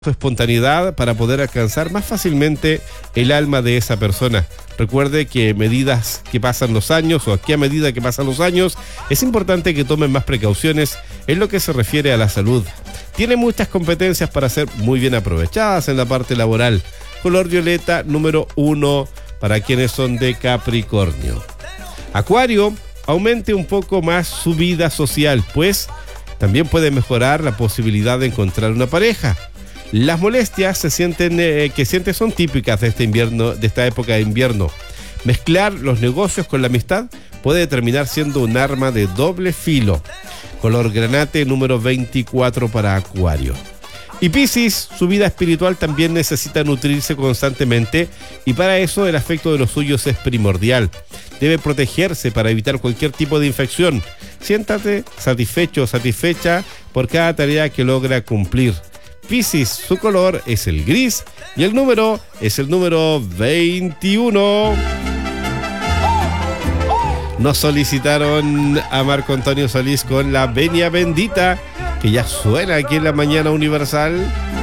su espontaneidad para poder alcanzar más fácilmente el alma de esa persona. Recuerde que medidas que pasan los años o aquí a medida que pasan los años es importante que tomen más precauciones en lo que se refiere a la salud. Tiene muchas competencias para ser muy bien aprovechadas en la parte laboral. Color violeta número 1 para quienes son de Capricornio. Acuario, aumente un poco más su vida social, pues también puede mejorar la posibilidad de encontrar una pareja. Las molestias que siente son típicas de este invierno, de esta época de invierno. Mezclar los negocios con la amistad puede terminar siendo un arma de doble filo. Color granate número 24 para Acuario. Y Piscis, su vida espiritual también necesita nutrirse constantemente y para eso el afecto de los suyos es primordial. Debe protegerse para evitar cualquier tipo de infección. Siéntate satisfecho o satisfecha por cada tarea que logra cumplir. Piscis, su color es el gris y el número es el número 21. Nos solicitaron a Marco Antonio Solís con la Venia Bendita, que ya suena aquí en la Mañana Universal.